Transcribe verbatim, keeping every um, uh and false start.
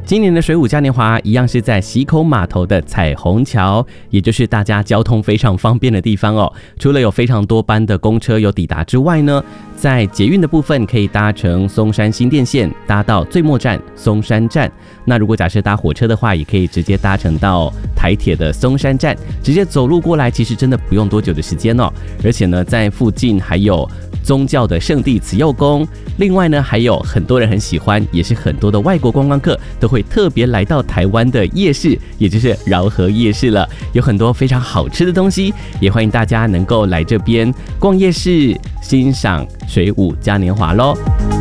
今年的水舞嘉年华一样是在溪口码头的彩虹桥，也就是大家交通非常方便的地方哦。除了有非常多班的公车有抵达之外呢，在捷运的部分可以搭乘松山新店线，搭到最末站松山站。那如果假设搭火车的话，也可以直接搭乘到台铁的松山站，直接走路过来，其实真的不用多久的时间哦。而且呢，在附近还有宗教的圣地慈幼宫，另外呢，还有很多人很喜欢，也是很多的外国观光客都会特别来到台湾的夜市，也就是饶河夜市了，有很多非常好吃的东西，也欢迎大家能够来这边逛夜市，欣赏水舞嘉年华咯。